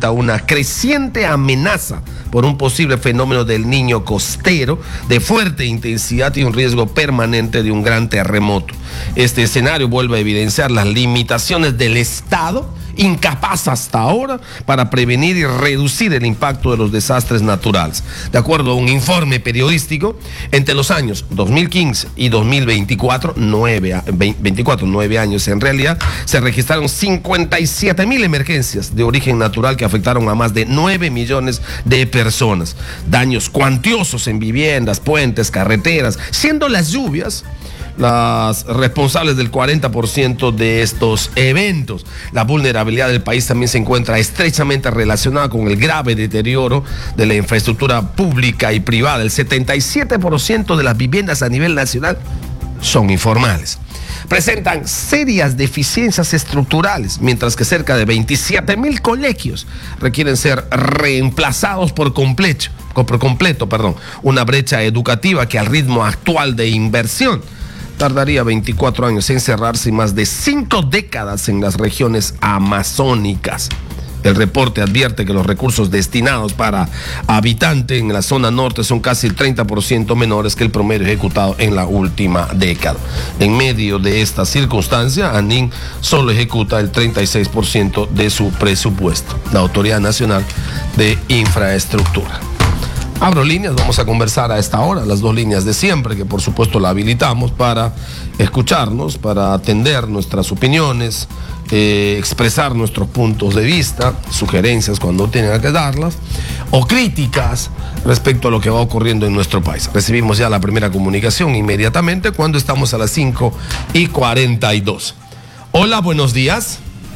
enfrenta una creciente amenaza por un posible fenómeno del Niño costero de fuerte intensidad y un riesgo permanente de un gran terremoto. Este escenario vuelve a evidenciar las limitaciones del Estado, incapaz hasta ahora para prevenir y reducir el impacto de los desastres naturales. De acuerdo a un informe periodístico, entre los años 2015 y 2024, 9 años en realidad, se registraron 57,000 emergencias de origen natural que afectaron a más de 9 millones de personas. Daños cuantiosos en viviendas, puentes, carreteras, siendo las lluvias las responsables del 40% de estos eventos. La vulnerabilidad del país también se encuentra estrechamente relacionada con el grave deterioro de la infraestructura pública y privada. El 77% de las viviendas a nivel nacional son informales. Presentan serias deficiencias estructurales, mientras que cerca de 27,000 colegios requieren ser reemplazados por completo, una brecha educativa que al ritmo actual de inversión tardaría 24 años en cerrarse y más de 5 décadas en las regiones amazónicas. El reporte advierte que los recursos destinados para habitante en la zona norte son casi el 30% menores que el promedio ejecutado en la última década. En medio de esta circunstancia, ANIN solo ejecuta el 36% de su presupuesto, la Autoridad Nacional de Infraestructura. Abro líneas, vamos a conversar a esta hora, las 2 líneas de siempre, que por supuesto la habilitamos para escucharnos, para atender nuestras opiniones, expresar nuestros puntos de vista, sugerencias cuando tengan que darlas, o críticas respecto a lo que va ocurriendo en nuestro país. Recibimos ya la primera comunicación inmediatamente cuando estamos a las 5:42. Hola, buenos días.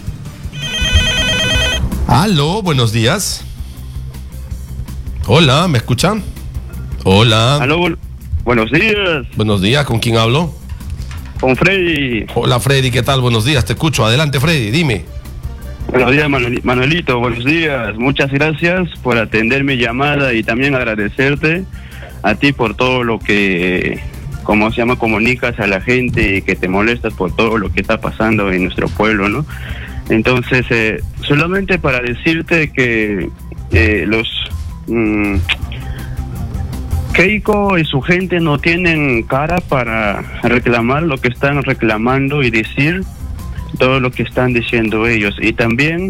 Aló, buenos días. Hola, ¿me escuchan? Hola. Aló, buenos días. Buenos días, ¿con quién hablo? Con Freddy. Hola, Freddy, ¿qué tal? Buenos días, te escucho. Adelante, Freddy, dime. Buenos días, Manuelito, buenos días. Muchas gracias por atender mi llamada y también agradecerte a ti por todo lo que, comunicas a la gente y que te molestas por todo lo que está pasando en nuestro pueblo, ¿no? Entonces, solamente para decirte que Keiko y su gente no tienen cara para reclamar lo que están reclamando y decir todo lo que están diciendo ellos. Y también,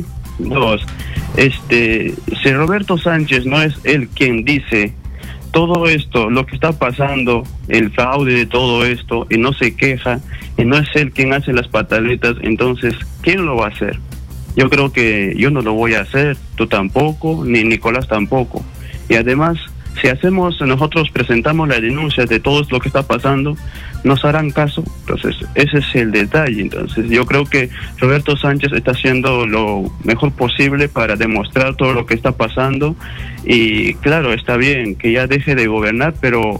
si Roberto Sánchez no es él quien dice todo esto, lo que está pasando, el fraude de todo esto, y no se queja, y no es él quien hace las pataletas, entonces, ¿quién lo va a hacer? Yo creo que yo no lo voy a hacer, tú tampoco, ni Nicolás tampoco. Y además, si nosotros presentamos la denuncia de todo lo que está pasando, nos harán caso. Entonces, ese es el detalle. Entonces, yo creo que Roberto Sánchez está haciendo lo mejor posible para demostrar todo lo que está pasando. Y claro, está bien que ya deje de gobernar, pero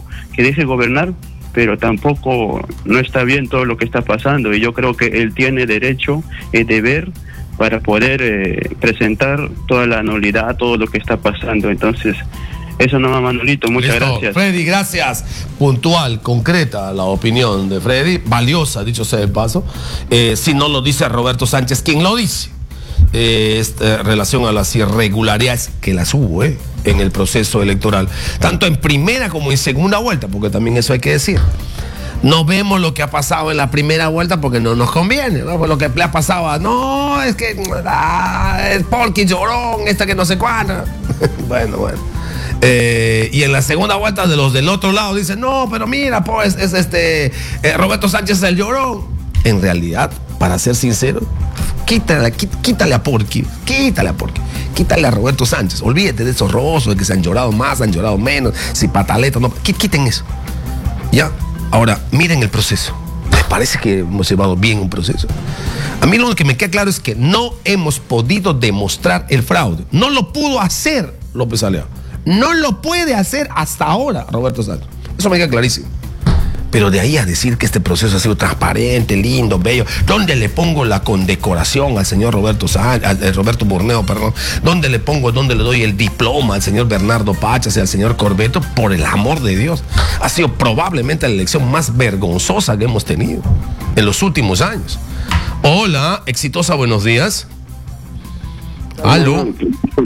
tampoco no está bien todo lo que está pasando. Y yo creo que él tiene derecho y deber para poder presentar toda la nulidad, todo lo que está pasando. Entonces, eso nomás, Manolito, muchas gracias. Freddy, gracias. Puntual, concreta la opinión de Freddy, valiosa, dicho sea de paso. Si no lo dice Roberto Sánchez, ¿quién lo dice? Relación a las irregularidades, que las hubo en el proceso electoral, tanto en primera como en segunda vuelta, porque también eso hay que decir. No vemos lo que ha pasado en la primera vuelta porque no nos conviene, ¿no? Pues lo que le ha pasado, no, es que es Porky llorón, que no sé cuándo. bueno. Y en la segunda vuelta de los del otro lado dicen, no, pero mira, pues Roberto Sánchez es el llorón. En realidad, para ser sincero, quítale a Porky, quítale a Roberto Sánchez. Olvídate de esos robosos de que se han llorado más, han llorado menos, si pataleta, no, quiten eso. Ya. Ahora, miren el proceso. ¿Les parece que hemos llevado bien un proceso? A mí lo que me queda claro es que no hemos podido demostrar el fraude. No lo pudo hacer López Aliaga. No lo puede hacer hasta ahora Roberto Sánchez. Eso me queda clarísimo. Pero de ahí a decir que este proceso ha sido transparente, lindo, bello, ¿dónde le pongo la condecoración al señor Roberto Burneo, perdón? ¿Dónde le doy el diploma al señor Bernardo Pachas y al señor Corbeto? Por el amor de Dios. Ha sido probablemente la elección más vergonzosa que hemos tenido en los últimos años. Hola, exitosa, buenos días. Aló.